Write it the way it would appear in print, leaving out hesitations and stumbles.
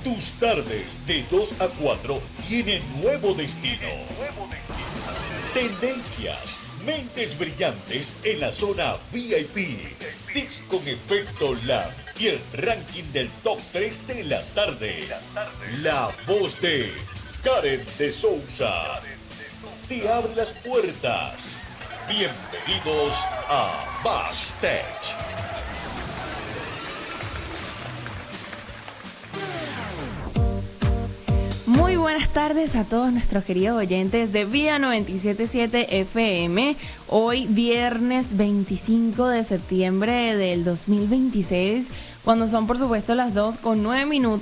Tus tardes de 2 a 4 tienen nuevo destino. Tendencias, mentes brillantes en la zona VIP. Tics con efecto LAB y el ranking del top 3 de la tarde. La voz de Karen de Souza te abre las puertas. Bienvenidos a Backstage. Muy buenas tardes a todos nuestros queridos oyentes de Vía 977 FM. Hoy viernes 25 de septiembre del 2026, cuando son por supuesto las 2:09